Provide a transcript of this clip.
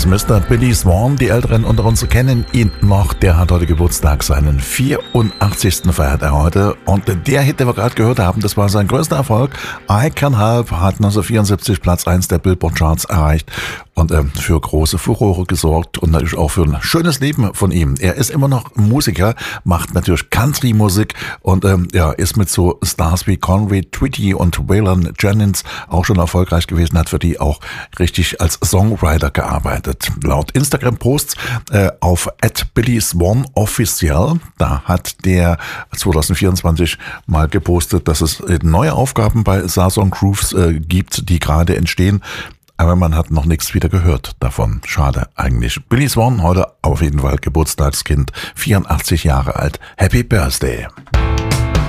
ist Mr. Billy Swan. Die Älteren unter uns kennen ihn noch. Der hat heute Geburtstag, seinen 84. feiert er heute. Und der Hit, den wir gerade gehört haben, das war sein größter Erfolg. I Can Help hat 1974 Platz 1 der Billboard Charts erreicht und für große Furore gesorgt und natürlich auch für ein schönes Leben von ihm. Er ist immer noch Musiker, macht natürlich Country-Musik und ist mit so Stars wie Conway Twitty und Waylon Jennings auch schon erfolgreich gewesen, hat für die auch richtig als Songwriter gearbeitet. Laut Instagram-Posts auf @BillySwanOfficial, da hat der 2024 mal gepostet, dass es neue Aufgaben bei Sason Grooves gibt, die gerade entstehen. Aber man hat noch nichts wieder gehört davon. Schade eigentlich. Billy Swan, heute auf jeden Fall Geburtstagskind, 84 Jahre alt. Happy Birthday.